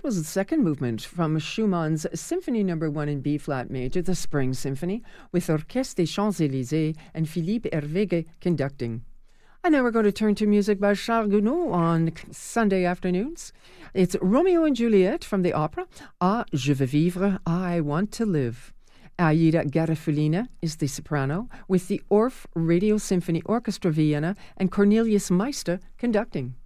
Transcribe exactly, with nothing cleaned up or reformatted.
was the second movement from Schumann's Symphony Number One in B-flat major, the Spring Symphony, with Orchestre des Champs-Élysées and Philippe Hervéguet conducting. And now we're going to turn to music by Charles Gounod on Sunday afternoons. It's Romeo and Juliet from the opera, Ah, je veux vivre, I want to live. Aida Garifulina is the soprano, with the Orff Radio Symphony Orchestra Vienna and Cornelius Meister conducting.